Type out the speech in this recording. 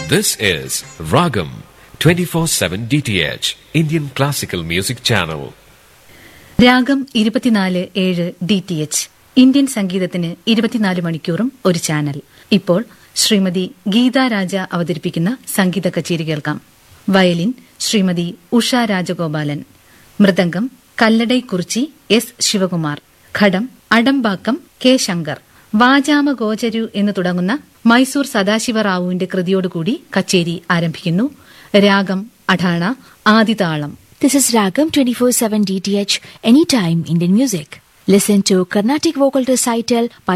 This is Ragam 24/7 DTH Indian Classical Music Channel. രാഗം 24/7 DTH Indian സംഗീതത്തിന് 24 മണിക്കൂറും ഒരു ചാനൽ. ഇപ്പോൾ ശ്രീമതി ഗീതാ രാജ അവതരിപ്പിക്കുന്ന സംഗീത കച്ചേരി കേൾക്കാം. വയലിൻ ശ്രീമതി ഉഷ രാജഗോപാലൻ, മൃദംഗം കല്ലടൈക്കുറിച്ചി എസ് ശിവകുമാർ, ഘടം അടംബാക്കം കെ ശങ്കർ. വാചാമഗോചരു എന്ന് തുടങ്ങുന്ന മൈസൂർ സദാശിവറാവുവിന്റെ കൃതിയോടുകൂടി കച്ചേരി ആരംഭിക്കുന്നു. രാഗം Atana ആദിതാളം. This is Ragam 24/7 DTH Anytime Indian Music. Listen to Carnatic Vocal Recital by